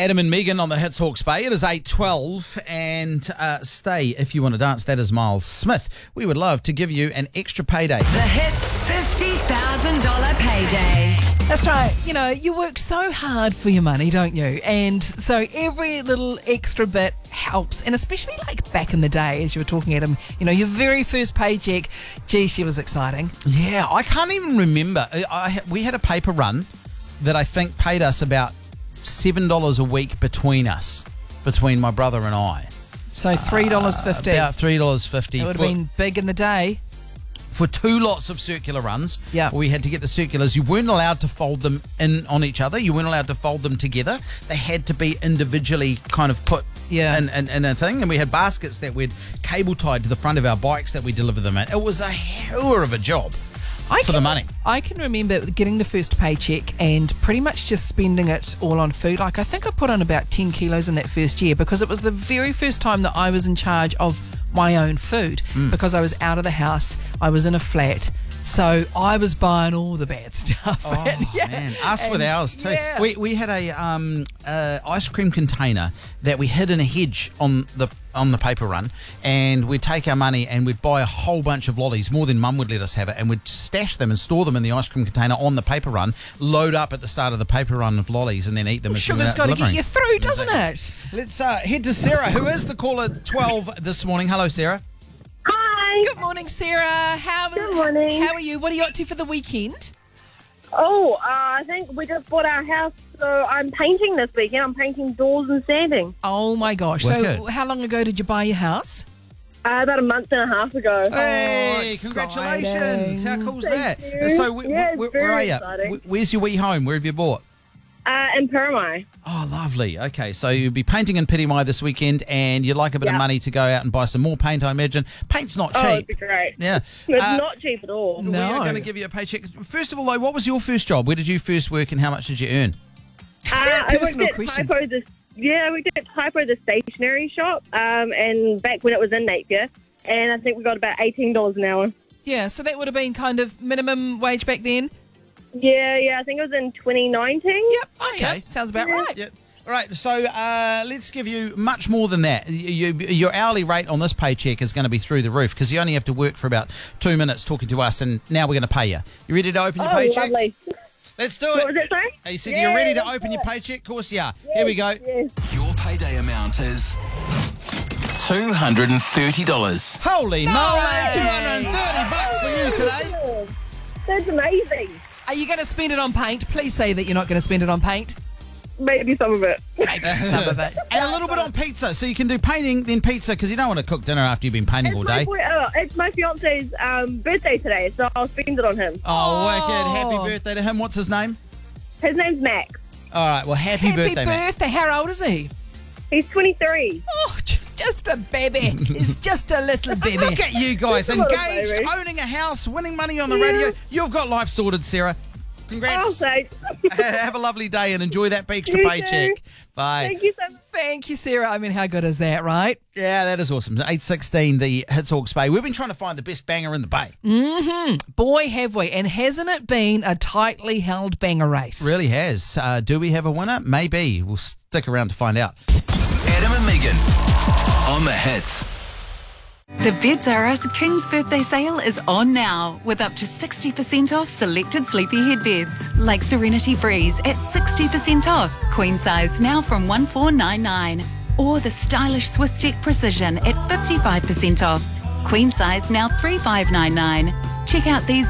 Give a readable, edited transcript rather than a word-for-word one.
Adam and Megan on the Hits Hawke's Bay. It is 8:12 and stay if you want to dance. That is Miles Smith. We would love to give you an extra payday. The Hits $50,000 payday. That's right. You know, you work so hard for your money, don't you? And so every little extra bit helps. And especially like back in the day, as you were talking, Adam, you know, your very first paycheck, gee, she was exciting. Yeah, I can't even remember. We had a paper run that I think paid us about $7 a week between my brother and I. So $3.50. About $3.50. It would have been big in the day. For 2 lots of circular runs. Yeah. We had to get the circulars. You weren't allowed to fold them in on each other. You weren't allowed to fold them together. They had to be individually kind of put in a thing. And we had baskets that we'd cable tied to the front of our bikes that we delivered them in. It was a hell of a job. For the money. I can remember getting the first paycheck and pretty much just spending it all on food. Like, I think I put on about 10 kilos in that first year because it was the very first time that I was in charge of my own food because I was out of the house. I was in a flat. So I was buying all the bad stuff. Oh, man. Us with ours too. Yeah. We had a ice cream container that we hid in a hedge on the paper run, and we'd take our money and we'd buy a whole bunch of lollies, more than Mum would let us have it, and we'd stash them and store them in the ice cream container on the paper run, load up at the start of the paper run of lollies, and then eat them. Sugar's got to get you through, doesn't it? Let's head to Sarah, who is the caller 12 this morning. Hello, Sarah. Hi. Good morning, Sarah. Good morning. How are you? What are you up to for the weekend? Oh, I think we just bought our house, so I'm painting this weekend. I'm painting doors and sanding. Oh, my gosh. Wicked. So how long ago did you buy your house? About a month and a half ago. Hey, exciting. congratulations. How cool's that? you. So Yeah, it's where very are you? exciting. Where's your wee home? Where have you bought? In Paramai. Oh, lovely. Okay, so you'll be painting in Pirimai this weekend, and you'd like a bit of money to go out and buy some more paint, I imagine. Paint's not cheap. Oh, it'd be great. Yeah. It's not cheap at all. We are going to give you a paycheck. First of all, though, what was your first job? Where did you first work, and how much did you earn? I personal worked questions. at we did Typo, the stationery shop, and back when it was in Napier, and I think we got about $18 an hour. Yeah, so that would have been kind of minimum wage back then? Yeah, I think it was in 2019. Yep. Okay. Yep. Sounds about right. Yep. All right, so let's give you much more than that. Your hourly rate on this paycheck is going to be through the roof because you only have to work for about 2 minutes talking to us, and now we're going to pay you. You ready to open your paycheck? Lovely. Let's do it. What was it, sorry? You said you're ready to open your paycheck? Of course you are. Here we go. Yes. Your payday amount is $230. Holy moly, $230 for you today. That's amazing. Are you going to spend it on paint? Please say that you're not going to spend it on paint. Maybe some of it. Maybe some of it. And a little bit on pizza, so you can do painting, then pizza, because you don't want to cook dinner after you've been painting all day. It's my fiance's birthday today, so I'll spend it on him. Oh, wicked. Happy birthday to him. What's his name? His name's Max. All right, well, happy birthday, Matt. How old is he? He's 23. Oh, just a baby. He's just a little baby. Look at you guys, Just a little engaged, baby. owning a house, winning money on the radio. You've got life sorted, Sarah. Oh, Congrats. thanks. Have a lovely day and enjoy that extra You paycheck. too. Bye. Thank you so much. Thank you, Sarah. I mean, how good is that, right? Yeah, that is awesome. 8:16, the Hits Hawke's Bay. We've been trying to find the best banger in the Bay. Boy, have we. And hasn't it been a tightly held banger race? Really has. Do we have a winner? Maybe. We'll stick around to find out. Adam and Megan on the Hits. The Beds R Us King's Birthday Sale is on now with up to 60% off selected sleepyhead beds like Serenity Breeze at 60% off, queen size now from $1,499, or the stylish Swiss Tech Precision at 55% off, queen size now $3,599. Check out these